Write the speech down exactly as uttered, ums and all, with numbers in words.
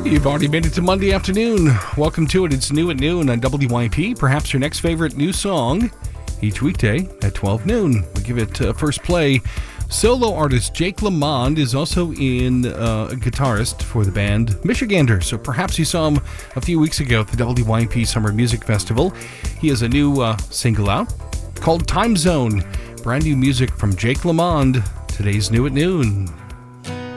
You've already made it to Monday afternoon. Welcome to it. It's New at Noon on W Y P. Perhaps your next favorite new song each weekday at twelve noon. We give it uh, first play. Solo artist Jake Lamond is also in uh, a guitarist for the band Michigander. So perhaps you saw him a few weeks ago at the W Y P Summer Music Festival. He has a new uh, single out called Time Zone. Brand new music from Jake Lamond. Today's New at Noon.